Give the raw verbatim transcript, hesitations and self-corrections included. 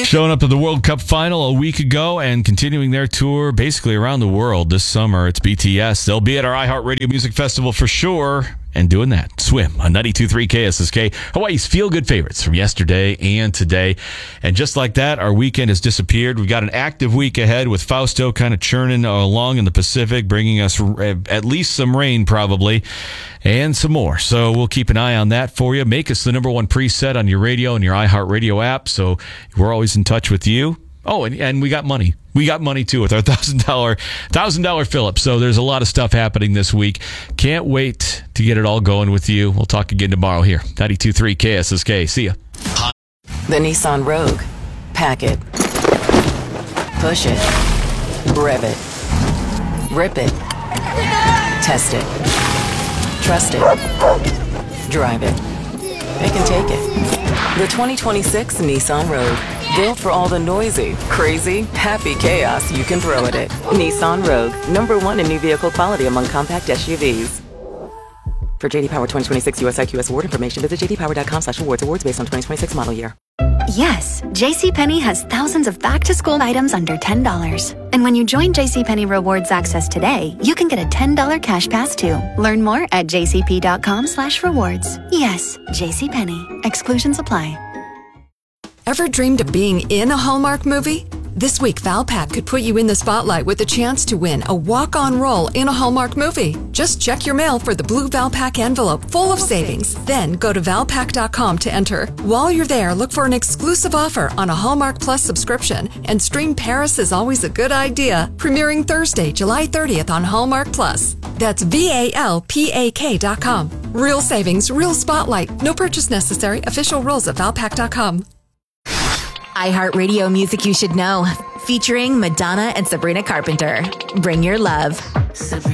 Showing up at the World Cup final a week ago and continuing their tour basically around the world this summer. It's B T S. They'll be at our iHeartRadio Music Festival for sure. And doing that, Swim on ninety-two point three K S S K, Hawaii's feel-good favorites from yesterday and today. And just like that, our weekend has disappeared. We've got an active week ahead with Fausto kind of churning along in the Pacific, bringing us at least some rain probably, and some more. So we'll keep an eye on that for you. Make us the number one preset on your radio and your iHeartRadio app, so we're always in touch with you. Oh, and, and we got money. We got money, too, with our one thousand dollars one thousand dollars fill-up. So there's a lot of stuff happening this week. Can't wait to get it all going with you. We'll talk again tomorrow here. ninety-two point three K S S K. See ya. The Nissan Rogue. Pack it. Push it. Rev it. Rip it. Test it. Trust it. Drive it. It can take it. The twenty twenty-six Nissan Rogue. Built for all the noisy, crazy, happy chaos you can throw at it. Nissan Rogue, number one in new vehicle quality among compact S U Vs. For J D Power twenty twenty-six U S I Q S award information, visit j d power dot com slash awards. Awards based on twenty twenty-six model year. Yes, JCPenney has thousands of back-to-school items under ten dollars. And when you join JCPenney Rewards Access today, you can get a ten dollars cash pass too. Learn more at j c p dot com slash rewards. Yes, JCPenney. Exclusions apply. Ever dreamed of being in a Hallmark movie? This week, Valpak could put you in the spotlight with a chance to win a walk-on role in a Hallmark movie. Just check your mail for the blue Valpak envelope full of savings. Then go to valpak dot com to enter. While you're there, look for an exclusive offer on a Hallmark Plus subscription and stream Paris is Always a Good Idea, premiering Thursday, July thirtieth on Hallmark Plus. That's V A L P A K dot com. Real savings, real spotlight. No purchase necessary. Official rules at valpak dot com. iHeartRadio Music You Should Know, featuring Madonna and Sabrina Carpenter. Bring your love.